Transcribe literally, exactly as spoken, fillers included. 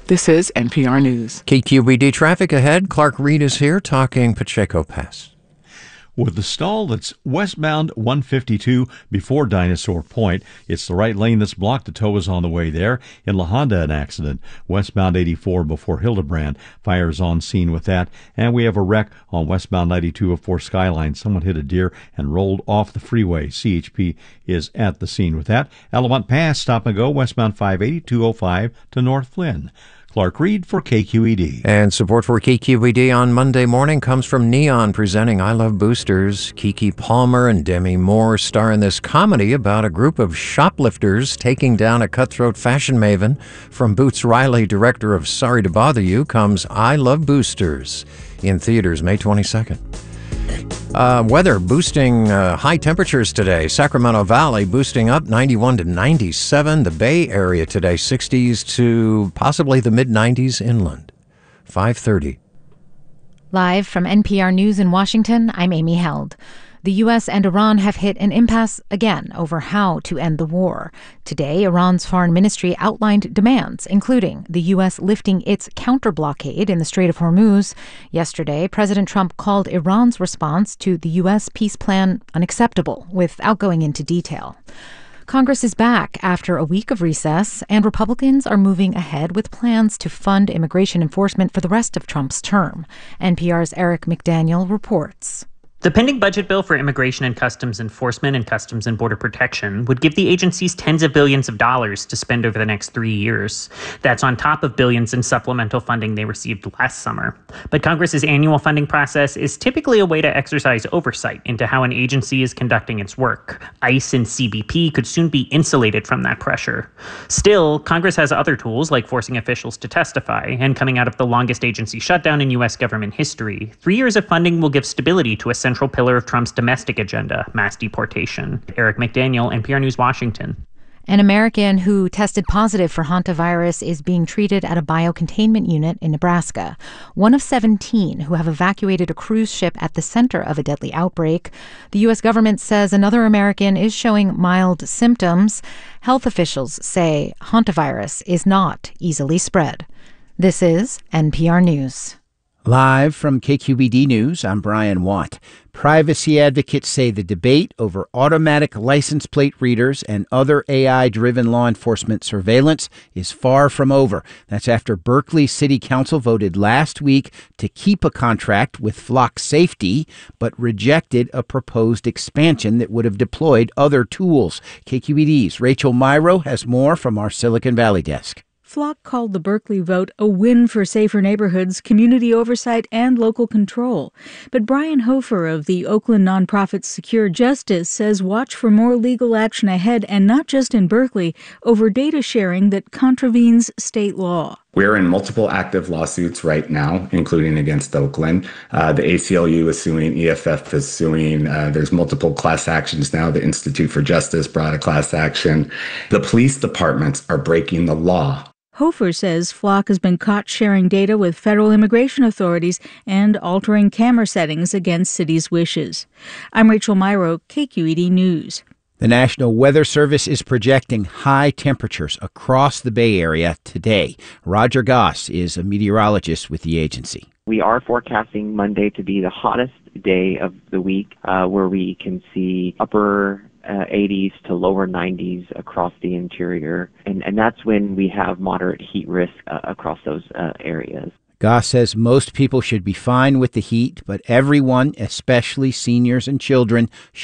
This is N P R News. K Q B D traffic ahead. Clark Reed is here talking Pacheco Pass. With the stall that's westbound one fifty-two before Dinosaur Point, it's the right lane that's blocked. The tow is on the way there. In La Honda, an accident. Westbound eighty-four before Hildebrand. Fire's on scene with that. And we have a wreck on westbound ninety-two before Skyline. Someone hit a deer and rolled off the freeway. C H P is at the scene with that. Element Pass, stop and go, westbound five eighty, two oh five to North Flynn. Clark Reed for K Q E D. And support for K Q E D on Monday morning comes from Neon, presenting I Love Boosters. Keke Palmer and Demi Moore star in this comedy about a group of shoplifters taking down a cutthroat fashion maven. From Boots Riley, director of Sorry to Bother You, comes I Love Boosters, in theaters May twenty-second. Uh, weather boosting uh, high temperatures today. Sacramento Valley boosting up ninety-one to ninety-seven. The Bay Area today sixties to possibly the mid nineties inland. five thirty. Live from N P R News in Washington, I'm Amy Held. The U S and Iran have hit an impasse again over how to end the war. Today, Iran's foreign ministry outlined demands, including the U S lifting its counter-blockade in the Strait of Hormuz. Yesterday, President Trump called Iran's response to the U S peace plan unacceptable, without going into detail. Congress is back after a week of recess, and Republicans are moving ahead with plans to fund immigration enforcement for the rest of Trump's term. N P R's Eric McDaniel reports. The pending budget bill for immigration and customs enforcement and customs and border protection would give the agencies tens of billions of dollars to spend over the next three years. That's on top of billions in supplemental funding they received last summer. But Congress's annual funding process is typically a way to exercise oversight into how an agency is conducting its work. ICE and C B P could soon be insulated from that pressure. Still, Congress has other tools like forcing officials to testify, and coming out of the longest agency shutdown in U S government history, three years of funding will give stability to a central pillar of Trump's domestic agenda, mass deportation. Eric McDaniel, N P R News, Washington. An American who tested positive for hantavirus is being treated at a biocontainment unit in Nebraska, one of seventeen who have evacuated a cruise ship at the center of a deadly outbreak. The U S government says another American is showing mild symptoms. Health officials say hantavirus is not easily spread. This is N P R News. Live from K Q B D News, I'm Brian Watt. Privacy advocates say the debate over automatic license plate readers and other A I-driven law enforcement surveillance is far from over. That's after Berkeley City Council voted last week to keep a contract with Flock Safety, but rejected a proposed expansion that would have deployed other tools. K Q B D's Rachel Myrow has more from our Silicon Valley desk. Flock called the Berkeley vote a win for safer neighborhoods, community oversight, and local control. But Brian Hofer of the Oakland nonprofit Secure Justice says watch for more legal action ahead, and not just in Berkeley, over data sharing that contravenes state law. We're in multiple active lawsuits right now, including against Oakland. Uh, the A C L U is suing, E F F is suing. Uh, there's multiple class actions now. The Institute for Justice brought a class action. The police departments are breaking the law. Hofer says Flock has been caught sharing data with federal immigration authorities and altering camera settings against cities' wishes. I'm Rachel Myrow, K Q E D News. The National Weather Service is projecting high temperatures across the Bay Area today. Roger Goss is a meteorologist with the agency. We are forecasting Monday to be the hottest day of the week, uh, where we can see upper Uh, eighties to lower nineties across the interior, and, and that's when we have moderate heat risk uh, across those uh, areas. Goss says most people should be fine with the heat, but everyone, especially seniors and children,